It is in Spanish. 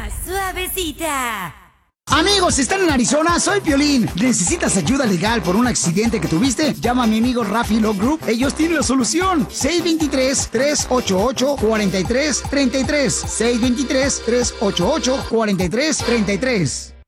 suavecita. Amigos, si están en Arizona, soy Piolín. ¿Necesitas ayuda legal por un accidente que tuviste? Llama a mi amigo Rafi Law Group. Ellos tienen la solución. 623-388-4333. 623-388-4333.